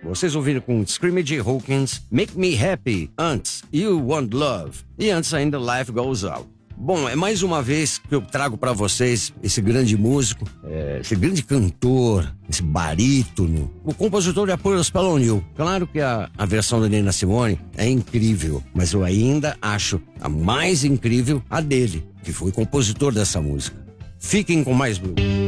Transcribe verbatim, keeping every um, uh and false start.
Vocês ouviram com Screamage Hawkins, Make Me Happy, antes You Want Love e antes ainda Life Goes On. Bom, é mais uma vez que eu trago pra vocês esse grande músico, é, esse grande cantor, esse barítono, o compositor de apoio ao Spell on You. Claro que a, a versão da Nina Simone é incrível, mas eu ainda acho a mais incrível a dele, que foi compositor dessa música. Fiquem com mais blues.